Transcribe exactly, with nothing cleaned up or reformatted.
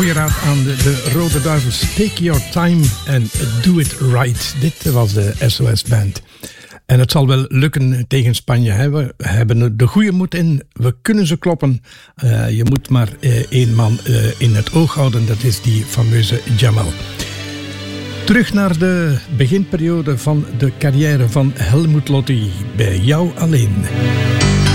Goeie raad aan de, de Rode Duivels. Take your time and do it right. Dit was de S O S-band. En het zal wel lukken tegen Spanje. Hè? We hebben de goede moed in. We kunnen ze kloppen. Uh, je moet maar uh, één man uh, in het oog houden. Dat is die fameuze Jamal. Terug naar de beginperiode van de carrière van Helmut Lotti. Bij jou alleen.